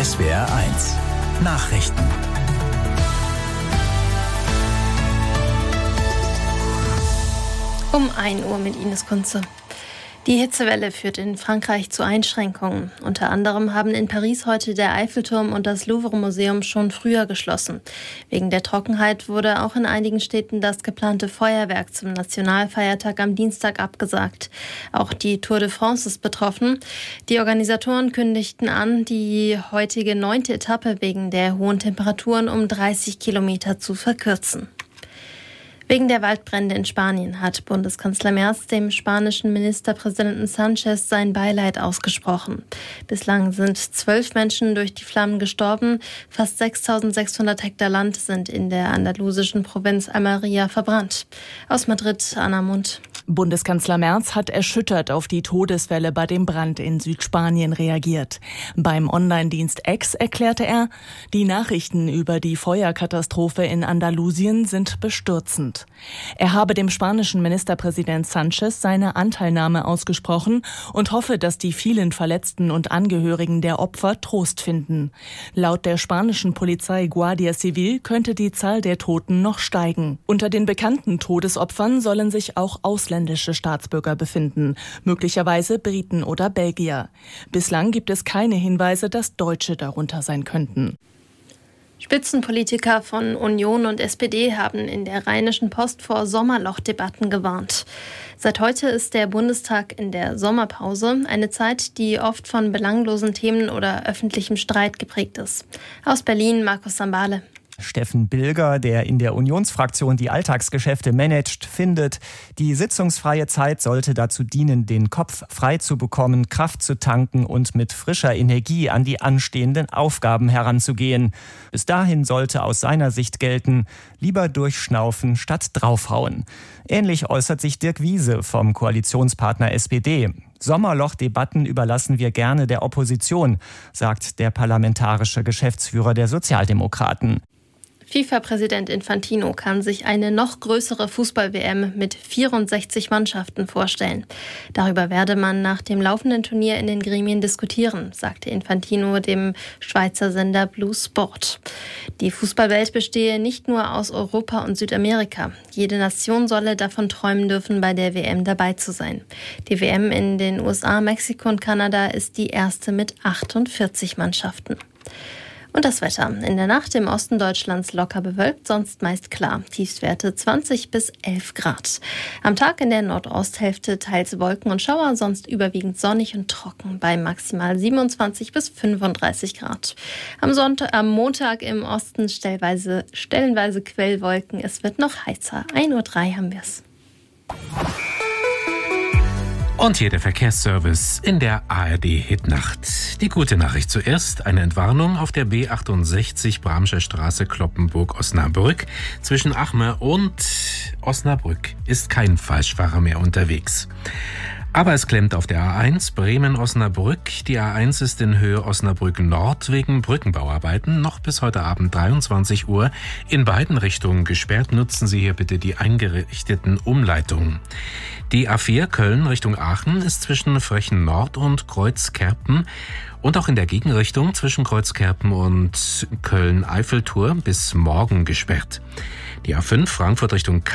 SWR1 Nachrichten. Um 1 Uhr mit Ines Kunze. Die Hitzewelle führt in Frankreich zu Einschränkungen. Unter anderem haben in Paris heute der Eiffelturm und das Louvre-Museum schon früher geschlossen. Wegen der Trockenheit wurde auch in einigen Städten das geplante Feuerwerk zum Nationalfeiertag am Dienstag abgesagt. Auch die Tour de France ist betroffen. Die Organisatoren kündigten an, die heutige 9. Etappe wegen der hohen Temperaturen um 30 Kilometer zu verkürzen. Wegen der Waldbrände in Spanien hat Bundeskanzler Merz dem spanischen Ministerpräsidenten Sánchez sein Beileid ausgesprochen. Bislang sind 12 Menschen durch die Flammen gestorben. Fast 6.600 Hektar Land sind in der andalusischen Provinz Almería verbrannt. Aus Madrid, Anna Mundt. Bundeskanzler Merz hat erschüttert auf die Todeswelle bei dem Brand in Südspanien reagiert. Beim Online-Dienst X erklärte er, die Nachrichten über die Feuerkatastrophe in Andalusien sind bestürzend. Er habe dem spanischen Ministerpräsident Sánchez seine Anteilnahme ausgesprochen und hoffe, dass die vielen Verletzten und Angehörigen der Opfer Trost finden. Laut der spanischen Polizei Guardia Civil könnte die Zahl der Toten noch steigen. Unter den bekannten Todesopfern sollen sich auch ausländische Staatsbürger befinden, möglicherweise Briten oder Belgier. Bislang gibt es keine Hinweise, dass Deutsche darunter sein könnten. Spitzenpolitiker von Union und SPD haben in der Rheinischen Post vor Sommerlochdebatten gewarnt. Seit heute ist der Bundestag in der Sommerpause, eine Zeit, die oft von belanglosen Themen oder öffentlichem Streit geprägt ist. Aus Berlin, Markus Sambale. Steffen Bilger, der in der Unionsfraktion die Alltagsgeschäfte managt, findet, die sitzungsfreie Zeit sollte dazu dienen, den Kopf frei zu bekommen, Kraft zu tanken und mit frischer Energie an die anstehenden Aufgaben heranzugehen. Bis dahin sollte aus seiner Sicht gelten, lieber durchschnaufen statt draufhauen. Ähnlich äußert sich Dirk Wiese vom Koalitionspartner SPD. Sommerlochdebatten überlassen wir gerne der Opposition, sagt der parlamentarische Geschäftsführer der Sozialdemokraten. FIFA-Präsident Infantino kann sich eine noch größere Fußball-WM mit 64 Mannschaften vorstellen. Darüber werde man nach dem laufenden Turnier in den Gremien diskutieren, sagte Infantino dem Schweizer Sender Blue Sport. Die Fußballwelt bestehe nicht nur aus Europa und Südamerika. Jede Nation solle davon träumen dürfen, bei der WM dabei zu sein. Die WM in den USA, Mexiko und Kanada ist die erste mit 48 Mannschaften. Und das Wetter. In der Nacht im Osten Deutschlands locker bewölkt, sonst meist klar. Tiefstwerte 20 bis 11 Grad. Am Tag in der Nordosthälfte teils Wolken und Schauer, sonst überwiegend sonnig und trocken bei maximal 27 bis 35 Grad. Am Montag im Osten stellenweise Quellwolken. Es wird noch heißer. 1:03 Uhr haben wir es. Und hier der Verkehrsservice in der ARD-Hitnacht. Die gute Nachricht zuerst, eine Entwarnung auf der B68 Bramscher Straße Kloppenburg-Osnabrück. Zwischen Achmer und Osnabrück ist kein Falschfahrer mehr unterwegs. Aber es klemmt auf der A1 Bremen-Osnabrück. Die A1 ist in Höhe Osnabrück-Nord wegen Brückenbauarbeiten noch bis heute Abend 23 Uhr in beiden Richtungen gesperrt. Nutzen Sie hier bitte die eingerichteten Umleitungen. Die A4 Köln Richtung Aachen ist zwischen Frechen Nord und Kreuzkerpen und auch in der Gegenrichtung zwischen Kreuzkerpen und Köln-Eiffelturm bis morgen gesperrt. Die A5 Frankfurt Richtung